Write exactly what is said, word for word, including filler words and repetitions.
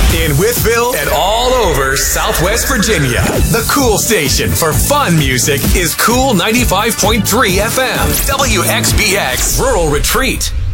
In Wytheville and all over Southwest Virginia, the cool station for fun music is Cool ninety-five point three F M, W X B X Rural Retreat.